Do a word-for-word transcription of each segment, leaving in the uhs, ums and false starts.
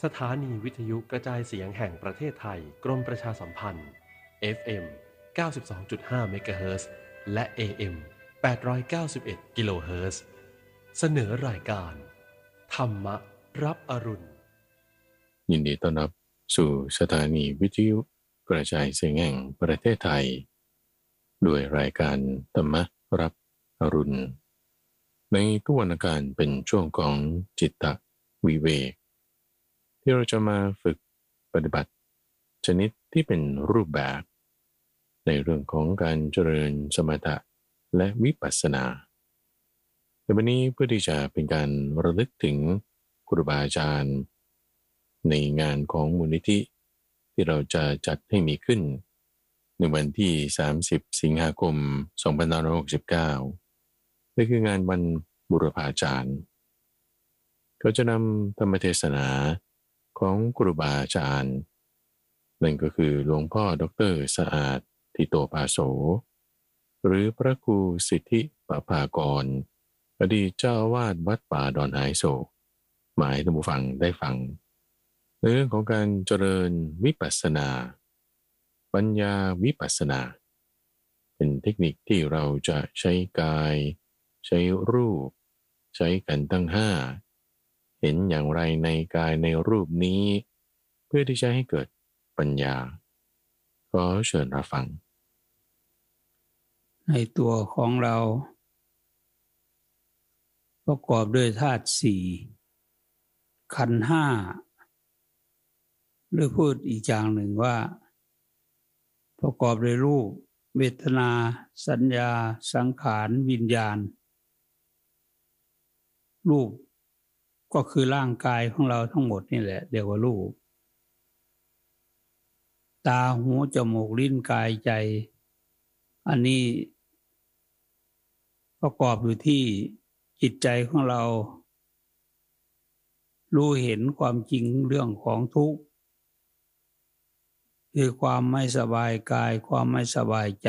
สถานีวิทยุกระจายเสียงแห่งประเทศไทยกรมประชาสัมพันธ์ เอฟ เอ็ม เก้าสิบสองจุดห้า เมกะเฮิรตซ์และ เอ เอ็ม แปดร้อยเก้าสิบเอ็ด กิโลเฮิรตซ์เสนอรายการธรรมรับอรุณยินดีต้อนรับสู่สถานีวิทยุกระจายเสียงแห่งประเทศไทยด้วยรายการธรรมรับอรุณในทุกวันอังคารเป็นช่วงของจิตตวิเวกที่เราจะมาฝึกปฏิบัติชนิดที่เป็นรูปแบบในเรื่องของการเจริญสมถะและวิปัสสนาในวันนี้เพื่อที่จะเป็นการระลึกถึงครูบาอาจารย์ในงานของมูลนิธิที่เราจะจัดให้มีขึ้นในวันที่สามสิบสิงหาคมสองพันห้าร้อยหกสิบเก้านั่นคืองานวันบุรพาจารย์เขาจะนำธรรมเทศนาของครูบาอาจารย์นั่นก็คือหลวงพ่อดรสะอาดทิโตภาโสหรือพระครูสิทธิปภากรอดีตเจ้าอาวาสวัดป่าดอนหายโศกหมายท่านผู้ฟังได้ฟังในเรื่องของการเจริญวิปัสสนาปัญญาวิปัสสนาเป็นเทคนิคที่เราจะใช้กายใช้รูปใช้กันทั้งห้าเห็นอย่างไรในกายในรูปนี้เพื่อที่จะให้เกิดปัญญาขอเชิญรับฟังในตัวของเราประกอบด้วยธาตุสี่ขันธ์ห้าหรือพูดอีกอย่างหนึ่งว่าประกอบด้วยรูปเวทนาสัญญาสังขารวิญญาณรูปก็คือร่างกายของเราทั้งหมดนี่แหละเรียกว่ารูปตาหูจมูกลิ้นกายใจอันนี้ประกอบอยู่ที่จิตใจของเรารู้เห็นความจริงเรื่องของทุกข์คือความไม่สบายกายความไม่สบายใจ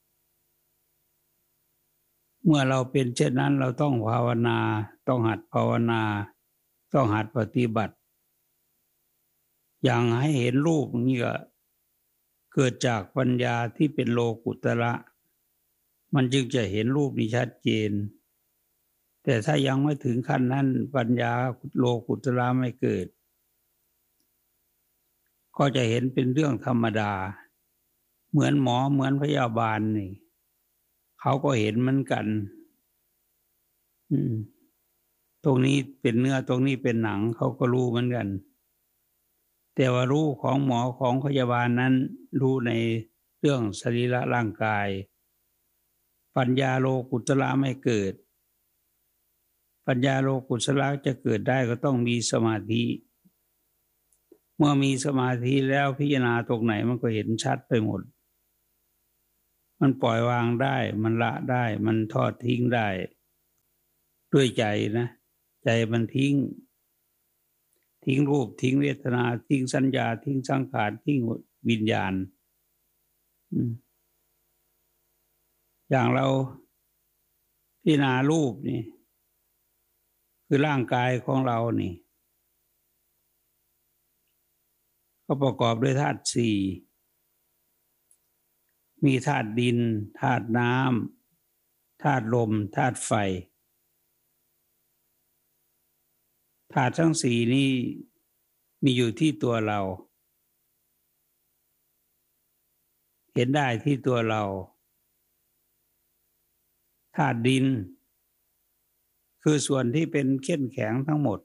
เมื่อเราเป็นเช่นนั้นเราต้องภาวนาต้องหัดภาวนาต้องหัดปฏิบัติอย่างให้เห็นรูปนี่ก็เกิดจากปัญญาที่เป็นโลกุตระมันจึงจะเห็นรูปนี้ชัดเจนแต่ถ้ายังไม่ถึงขั้นนั้นปัญญาโลกุตระไม่เกิดก็จะเห็นเป็นเรื่องธรรมดาเหมือนหมอเหมือนพยาบาลนี่เขาก็เห็นเหมือนกันอืมตรงนี้เป็นเนื้อตรงนี้เป็นหนังเขาก็รู้เหมือนกันแต่ว่ารู้ของหมอของพยาบาลนั้นรู้ในเรื่องสรีระร่างกายปัญญาโลกุตระไม่เกิดปัญญาโลกุตระจะเกิดได้ก็ต้องมีสมาธิเมื่อมีสมาธิแล้วพิจารณาตรงไหนมันก็เห็นชัดไปหมดมันปล่อยวางได้มันละได้มันทอดทิ้งได้ด้วยใจนะใจมันทิ้งทิ้งรูปทิ้งเวทนาทิ้งสัญญาทิ้งสังขารทิ้งวิญญาณอย่างเราพิจารณารูปนี่คือร่างกายของเรานี่ก็ประกอบด้วยธาตุสี่มีธาตุดินธาตุน้ำธาตุลมธาตุไฟธาตุทั้งสี่นี้มีอยู่ที่ตัวเราเห็นได้ที่ตัวเราธาตุดินคือส่วนที่เป็นเข้มแข็งทั้งหมด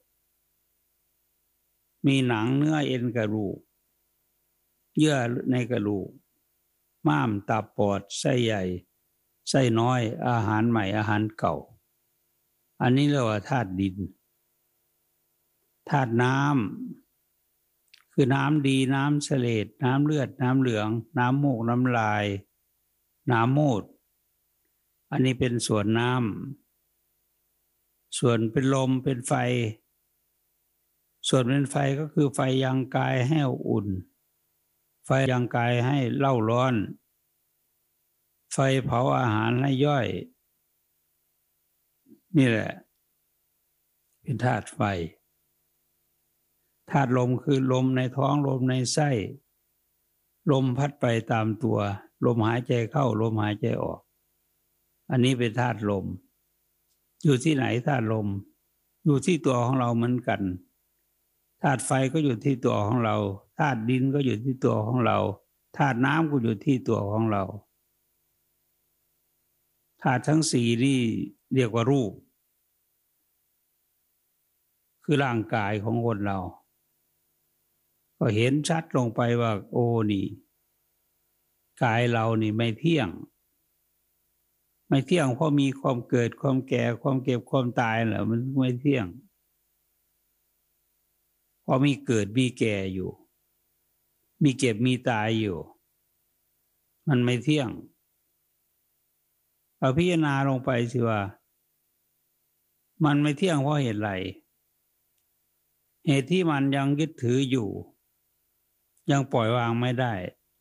มีหนังเนื้อเอ็นกระดูกเยื่อในกระดูกม้ามตับปอดไส้ใหญ่ไส้น้อยอาหารใหม่อาหารเก่าอันนี้เรียกว่าธาตุดินธาตุน้ำคือน้ำดีน้ำเสลดน้ำเลือดน้ำเหลืองน้ำมูกน้ำลายน้ำมูดอันนี้เป็นส่วนน้ำส่วนเป็นลมเป็นไฟส่วนเป็นไฟก็คือไฟยังกายให้อุ่นไฟยังกายให้เล่าร้อนไฟเผาอาหารให้ย่อยนี่แหละเป็นธาตุไฟธาตุลมคือลมในท้องลมในไส้ลมพัดไปตามตัวลมหายใจเข้าลมหายใจออกอันนี้เป็นธาตุลมอยู่ที่ไหนธาตุลมอยู่ที่ตัวของเราเหมือนกันธาตุไฟก็อยู่ที่ตัวของเราธาตุดินก็อยู่ที่ตัวของเราธาตุน้ำก็อยู่ที่ตัวของเราธาตุทั้งสี่นี่เรียกว่ารูปคือร่างกายของคนเราก็เห็นชัดลงไปว่าโอ้นี่กายเรานี่ไม่เที่ยงไม่เที่ยงเพราะมีความเกิดความแก่ความเก็บความตายเหรอมันไม่เที่ยงเพราะมีเกิดมีแก่อยู่มีเก็บมีตายอยู่มันไม่เที่ยงเราพิจารณาลงไปสิว่ามันไม่เที่ยงเพราะเหตุไรเหตุที่มันยังยึดถืออยู่ยังปล่อยวางไม่ได้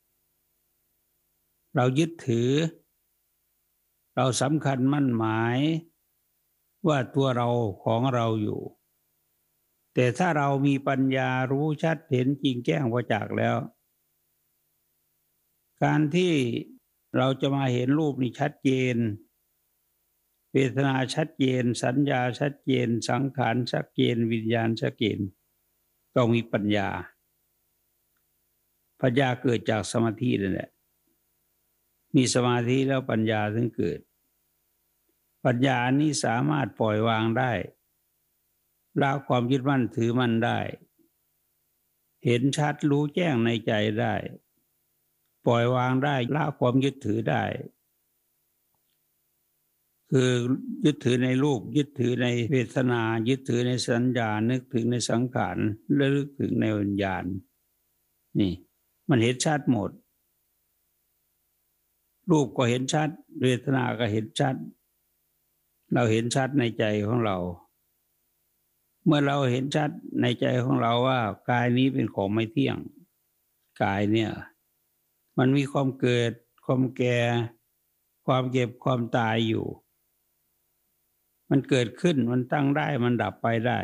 เรายึดถือเราสำคัญมั่นหมายว่าตัวเราของเราอยู่แต่ถ้าเรามีปัญญารู้ชัดเห็นจริงแจ้งประจักษ์แล้วการที่เราจะมาเห็นรูปนี่ชัดเจนเวทนาชัดเจนสัญญาชัดเจนสังขารชัดเจนวิญญาณชัดเจนต้องมีปัญญาปัญญาเกิดจากสมาธินั่นแหละมีสมาธิแล้วปัญญาถึงเกิดปัญญานี้สามารถปล่อยวางได้ละความยึดมั่นถือมั่นได้เห็นชัดรู้แจ้งในใจได้ปล่อยวางได้ละความยึดถือได้คือยึดถือในรูปยึดถือในเวทนายึดถือในสัญญานึกถึงในสังขารและนึกถึงในวิญญาณนี่มันเห็นชัดหมดรูปก็เห็นชัดเวทนาก็เห็นชัดเราเห็นชัดในใจของเราเมื่อเราเห็นชัดในใจของเราว่ากายนี้เป็นของไม่เที่ยงกายเนี่ยมันมีความเกิดความแก่ความเก็บความตายอยู่มันเกิดขึ้นมันตั้งได้มันดับไปได้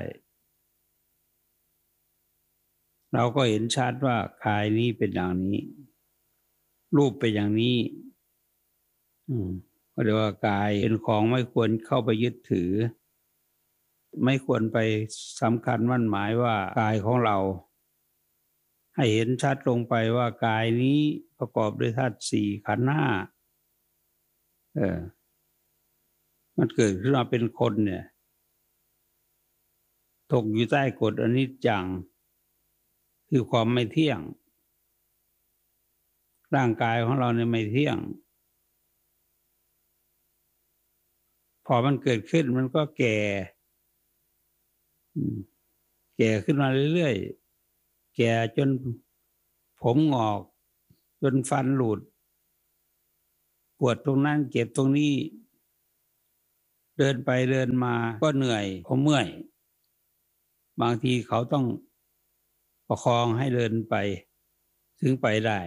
เราก็เห็นชัดว่ากายนี้เป็นอย่างนี้รูปเป็นอย่างนี้อืมก็เรียกว่ากายเป็นของไม่ควรเข้าไปยึดถือไม่ควรไปสำคัญมั่นหมายว่ากายของเราให้เห็นชัดลงไปว่ากายนี้ประกอบด้วยธาตุสี่ขันธ์ห้าเออมันเกิดขึ้นมาเป็นคนเนี่ยตกอยู่ใต้กฎอนิจจังคือความไม่เที่ยงร่างกายของเราเนี่ยไม่เที่ยงพอมันเกิดขึ้นมันก็แก่แก่ขึ้นมาเรื่อยๆแก่จนผมงอกจนฟันหลุดปวดตรงนั้นเจ็บตรงนี้เดินไปเดินมาก็เหนื่อยเพราะเมื่อยบางทีเขาต้องประคองให้เดินไปถึงไปได้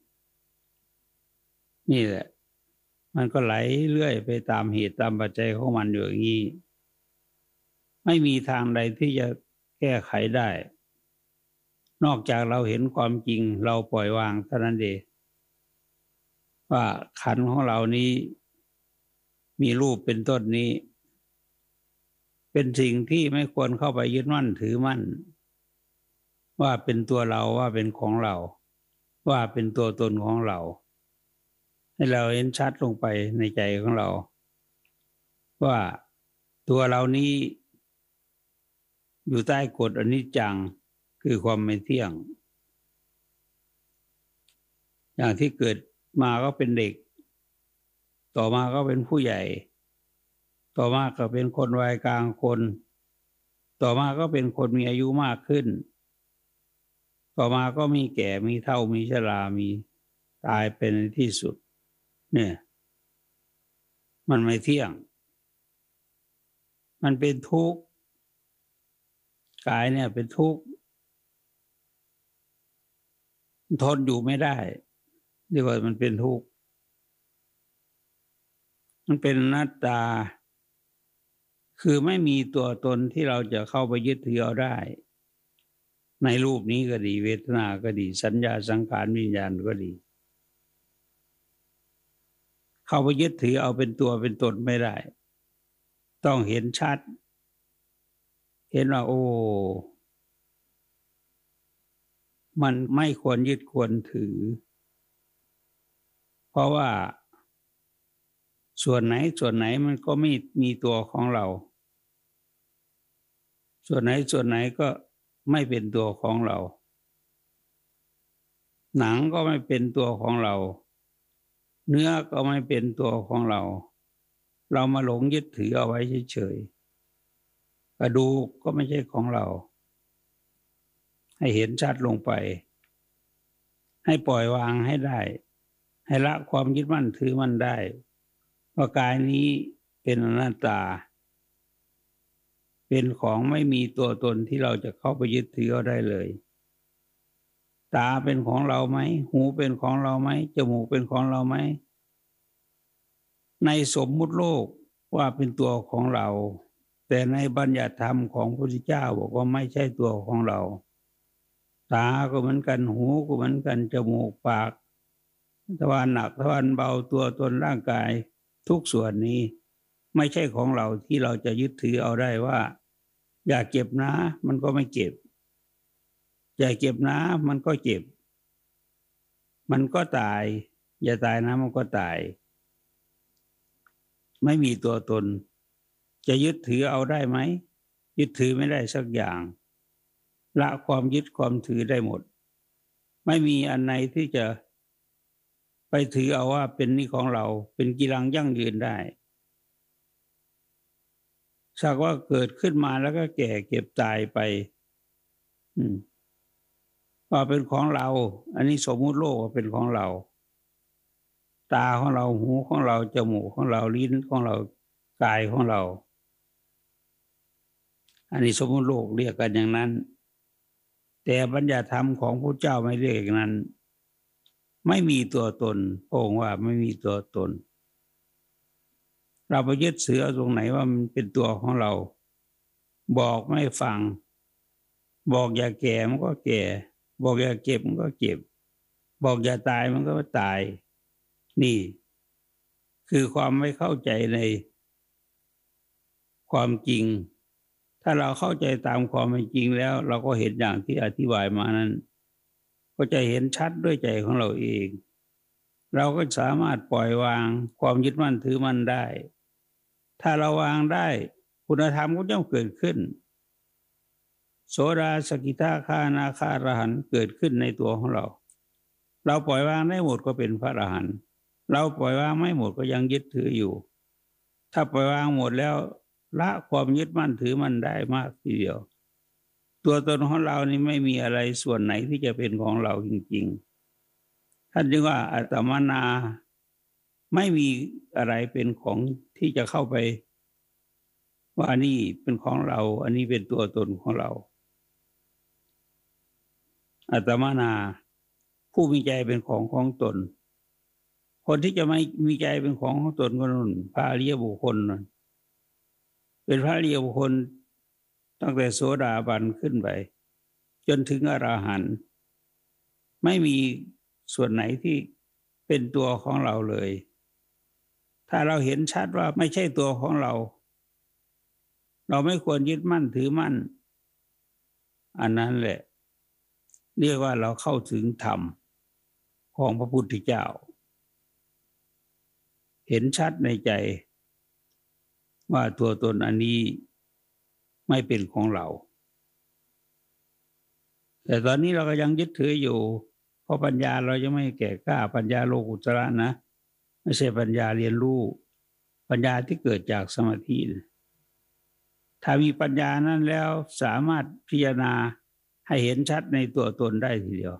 นี่แหละมันก็ไหลเรื่อยไปตามเหตุตามปัจจัยของมันอยู่อย่างนี้ไม่มีทางใดที่จะแก้ไขได้นอกจากเราเห็นความจริงเราปล่อยวางเท่านั้นเองว่าขันธ์ของเรานี้มีรูปเป็นต้นนี้เป็นสิ่งที่ไม่ควรเข้าไปยึดมั่นถือมั่นว่าเป็นตัวเราว่าเป็นของเราว่าเป็นตัวตนของเราให้เราเห็นชัดลงไปในใจของเราว่าตัวเรานี้อยู่ใต้กฎอนิจจังคือความไม่เที่ยงอย่างที่เกิดมาก็เป็นเด็กต่อมาก็เป็นผู้ใหญ่ต่อมาก็เป็นคนวัยกลางคนต่อมาก็เป็นคนมีอายุมากขึ้นต่อมาก็มีแก่มีเฒ่ามีชรามีตายเป็นที่สุดเนี่ยมันไม่เที่ยงมันเป็นทุกข์กายเนี่ยเป็นทุกข์ทนอยู่ไม่ได้เรียกว่ามันเป็นทุกข์มันเป็นอนัตตาคือไม่มีตัวตนที่เราจะเข้าไปยึดถือเอาได้ในรูปนี้ก็ดีเวทนาก็ดีสัญญาสังขารวิญญาณก็ดีเข้าไปยึดถือเอาเป็นตัวเป็นตนไม่ได้ต้องเห็นชัดเห็นว่าโอ้มันไม่ควรยึดควรถือเพราะว่าส่วนไหนส่วนไหนมันก็ไม่มีตัวของเราส่วนไหนส่วนไหนก็ไม่เป็นตัวของเราหนังก็ไม่เป็นตัวของเราเนื้อก็ไม่เป็นตัวของเราเรามาหลงยึดถือเอาไว้เฉยๆกระดูกก็ไม่ใช่ของเราให้เห็นชัดลงไปให้ปล่อยวางให้ได้ให้ละความยึดมั่นถือมั่นได้ว่ากายนี้เป็นอนัตตาเป็นของไม่มีตัวตนที่เราจะเข้าไปยึดถือเอาได้เลยตาเป็นของเราไหมหูเป็นของเราไหมจมูกเป็นของเราไหมในสมมุติโลกว่าเป็นตัวของเราแต่ในบัญญัติธรรมของพระพุทธเจ้าบอกว่าไม่ใช่ตัวของเราตาก็เหมือนกันหูก็เหมือนกันจมูกปากทวารหนักทวารเบาตัวตนร่างกายทุกส่วนนี้ไม่ใช่ของเราที่เราจะยึดถือเอาได้ว่าอย่าเก็บนะมันก็ไม่เก็บอย่าเก็บนะมันก็เจ็บมันก็ตายอย่าตายนะมันก็ตายไม่มีตัวตนจะยึดถือเอาได้ไหมยึดถือไม่ได้สักอย่างละความยึดความถือได้หมดไม่มีอันไหนที่จะไปถือเอาว่าเป็นนี่ของเราเป็นกีรังยั่งยืนได้สักว่าเกิดขึ้นมาแล้วก็แก่เก็บตายไปอืมว่าเป็นของเราอันนี้สมมุติโลกว่าเป็นของเราตาของเราหูของเราจมูกของเราลิ้นของเรากายของเราอันนี้สมมุติโลกเรียกกันอย่างนั้นแต่บัญญัติธรรมของพระเจ้าไม่เรียกอย่างนั้นไม่มีตัวตนพระองค์ว่าไม่มีตัวตนเราไปยึดถือเอาตรงไหนว่ามันเป็นตัวของเราบอกไม่ฟังบอกอย่าแก่มันก็แก่บอกอย่าเก็บมันก็เก็บบอกอย่าตายมันก็ตายนี่คือความไม่เข้าใจในความจริงถ้าเราเข้าใจตามความเป็นจริงแล้วเราก็เห็นอย่างที่อธิบายมานั้นก็จะเห็นชัดด้วยใจของเราเองเราก็สามารถปล่อยวางความยึดมั่นถือมั่นได้ถ้าเราวางได้คุณธรรมก็ย่อมเกิดขึ้นโสดาสกิทาคานาคาอรหันต์เกิดขึ้นในตัวของเราเราปล่อยวางได้หมดก็เป็นพระอรหันต์เราปล่อยวางไม่หมดก็ยังยึดถืออยู่ถ้าปล่อยวางหมดแล้วละความยึดมั่นถือมั่นได้มากทีเดียวตัวตนของเรานี่ไม่มีอะไรส่วนไหนที่จะเป็นของเราจริงๆท่านจึงว่าอัตมนาไม่มีอะไรเป็นของที่จะเข้าไปว่าอันนี้เป็นของเราอันนี้เป็นตัวตนของเราอัตมนาผู้มีใจเป็นของของตนคนที่จะไม่มีใจเป็นของของตนก็นั่นพระอริยบุคคลนั่นเป็นพระอริยบุคคลตั้งแต่โสดาบันขึ้นไปจนถึงอรหันต์ไม่มีส่วนไหนที่เป็นตัวของเราเลยถ้าเราเห็นชัดว่าไม่ใช่ตัวของเราเราไม่ควรยึดมั่นถือมั่นอันนั้นแหละเรียกว่าเราเข้าถึงธรรมของพระพุทธเจ้าเห็นชัดในใจว่าตัวตนอันนี้ไม่เป็นของเราแต่ตอนนี้เราก็ยังยึดถืออยู่เพราะปัญญาเรายังไม่แก่กล้าปัญญาโลกุตระนะไม่ใช่ปัญญาเรียนรู้ปัญญาที่เกิดจากสมาธิถ้ามีปัญญานั้นแล้วสามารถพิจารณาให้เห็นชัดในตัวตนได้ทีเดียว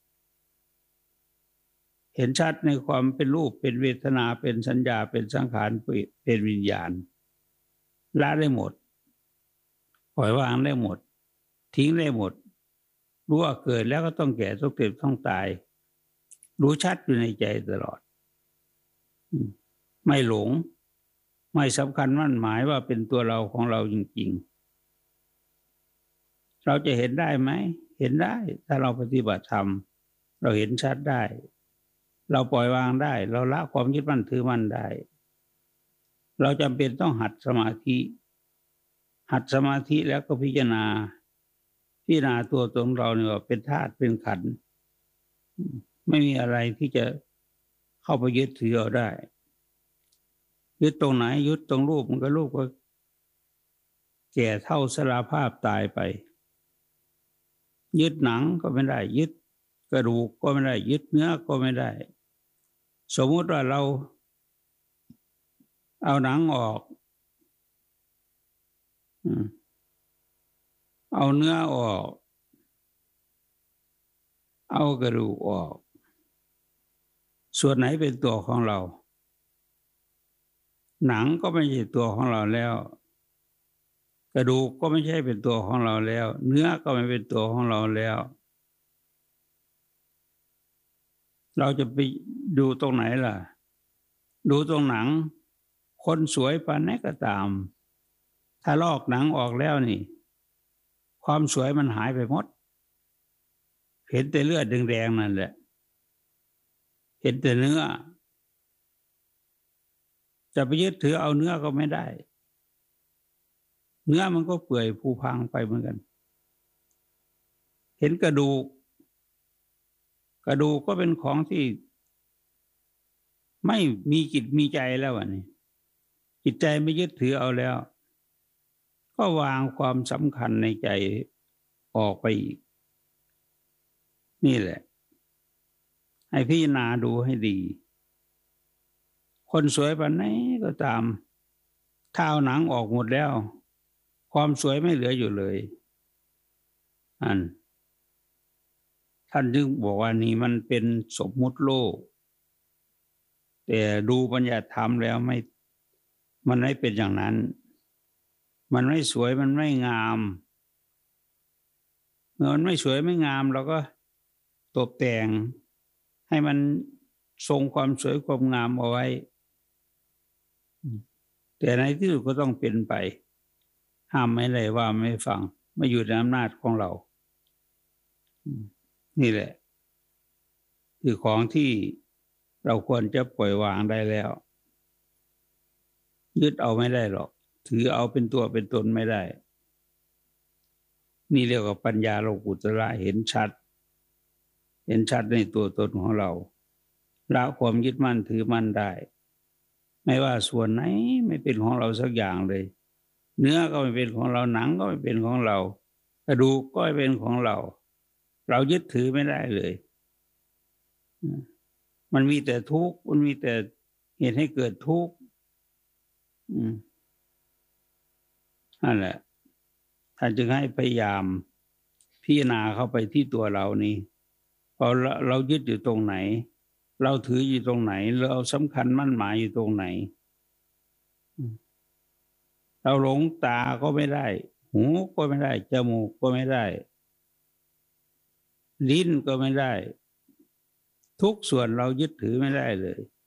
เห็นชัดในความเป็นรูปเป็นเวทนาเป็นสัญญาเป็นสังขารเป็นวิญญาณละได้หมดปล่อยวางได้หมดทิ้งได้หมดรู้ว่าเกิดแล้วก็ต้องแก่ต้องเจ็บต้องตายรู้ชัดอยู่ในใจตลอดไม่หลงไม่สำคัญมั่นหมายว่าเป็นตัวเราของเราจริงเราจะเห็นได้ไหมเห็นได้ถ้าเราปฏิบัติธรรมเราเห็นชัดได้เราปล่อยวางได้เราละความยึดมั่นถือมั่นได้เราจำเป็นต้องหัดสมาธิหัดสมาธิแล้วก็พิจารณาพิจารณาตัวตนเราเนี่ยว่าเป็นธาตุเป็นขันธ์ไม่มีอะไรที่จะเข้าไปยึดถือเอาได้ยึดตรงไหนยึดตรงรูปมันก็รูปก็แก่เฒ่าชราภาพตายไปยึดหนังก็ไม่ได้ยึดกระดูกก็ไม่ได้ยึดเนื้อก็ไม่ได้สมมติว่าเราเอาหนังออกเอาเนื้อออกเอากระดูกออกส่วนไหนเป็นตัวของเราหนังก็ไม่ใช่ตัวของเราแล้วกระดูกก็ไม่ใช่เป็นตัวของเราแล้วเนื้อก็ไม่เป็นตัวของเราแล้วเราจะไปดูตรงไหนล่ะดูตรงหนังคนสวยปานไหนก็ตามถ้าลอกหนังออกแล้วนี่ความสวยมันหายไปหมดเห็นแต่เลือดแดงๆนั่นแหละเห็นแต่เนื้อจะไปยึดถือเอาเนื้อก็ไม่ได้เนื้อมันก็เปื่อยผุพังไปเหมือนกันเห็นกระดูกกระดูกก็เป็นของที่ไม่มีจิตมีใจแล้วอ่ะนี่จิตใจไม่ยึดถือเอาแล้วก็วางความสำคัญในใจออกไปอีกนี่แหละให้พิจารณาดูให้ดีคนสวยปานไหนก็ตามถ้าเอาหนังออกหมดแล้วความสวยไม่เหลืออยู่เลยอันท่านจึงบอกว่านี่มันเป็นสมมุติโลกแต่ดูปัญญาธรรมแล้วไม่มันไม่เป็นอย่างนั้นมันไม่สวยมันไม่งามเมื่อมันไม่สวยไม่งามเราก็ตกแต่งให้มันทรงความสวยความงามเอาไว้แต่ในที่สุดก็ต้องเป็นไปห้ามไม่ได้ว่าไม่ฟังไม่อยู่ในอำนาจของเรานี่แหละคือของที่เราควรจะปล่อยวางได้แล้วยึดเอาไม่ได้หรอกถือเอาเป็นตัวเป็นตนไม่ได้นี่เรียกว่าปัญญาโลกุตระเห็นชัดเห็นชัดในตัวตนของเราละความยึดมั่นถือมั่นได้ไม่ว่าส่วนไหนไม่เป็นของเราสักอย่างเลยเนื้อก็ไม่เป็นของเราหนังก็ไม่เป็นของเรากระดูกก็ไม่เป็นของเราเรายึดถือไม่ได้เลยมันมีแต่ทุกข์มันมีแต่เหตุให้เกิดทุกข์นั่นแหละท่านจึงให้พยายามพิจารณาเข้าไปที่ตัวเรานี่พอเรายึดอยู่ตรงไหนเราถืออยู่ตรงไหนเราสำคัญมั่นหมายอยู่ตรงไหนเราหลงตาก็ไม่ได้หูก็ไม่ได้จมูกก็ไม่ได้ลิ้นก็ไม่ได้ทุกส่วนเรายึดถือไม่ได้เลย